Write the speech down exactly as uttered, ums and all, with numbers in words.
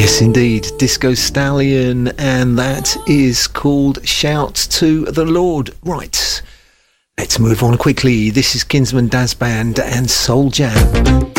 Yes, indeed. Disco Stallion, and that is called Shout to the Lord. Right, let's move on quickly. This is Kinsman Daz Band and Soul Jam.